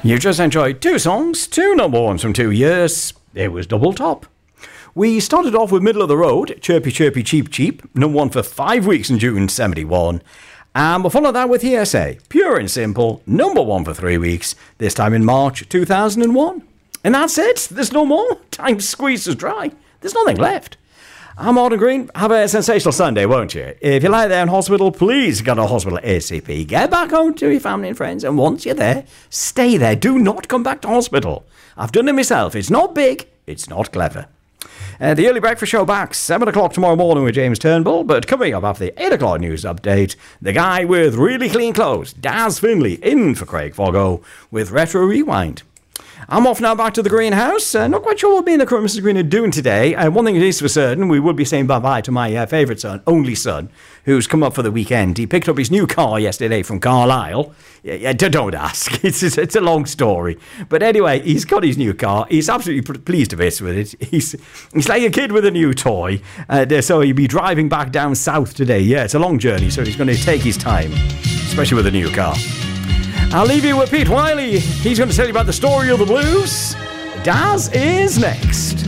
You just enjoyed two songs, two number ones from 2 years. It was double top. We started off with Middle of the Road, Chirpy Chirpy Cheep Cheep, number one for 5 weeks in June 71. And we'll follow that with ESA, Pure and Simple, number one for 3 weeks, this time in March 2001. And that's it. There's no more. Time squeezes dry. There's nothing left. I'm Martin Green. Have a sensational Sunday, won't you? If you lie there in hospital, please go to hospital ASAP. Get back home to your family and friends, and once you're there, stay there. Do not come back to hospital. I've done it myself. It's not big. It's not clever. The Early Breakfast Show back 7 o'clock tomorrow morning with James Turnbull, but coming up after the 8 o'clock news update, the guy with really clean clothes, Daz Finley, in for Craig Foggo with Retro Rewind. I'm off now back to the greenhouse. Not quite sure what me and the crew of Mrs. Green are doing today. One thing is for certain, we will be saying bye-bye to my favourite son, only son, who's come up for the weekend. He picked up his new car yesterday from Carlisle. Don't ask. It's a long story. But anyway, he's got his new car. He's absolutely pleased to bits with it. He's like a kid with a new toy. So he'll be driving back down south today. Yeah, it's a long journey, so he's going to take his time, especially with a new car. I'll leave you with Pete Wiley. He's going to tell you about the story of the blues. Daz is next.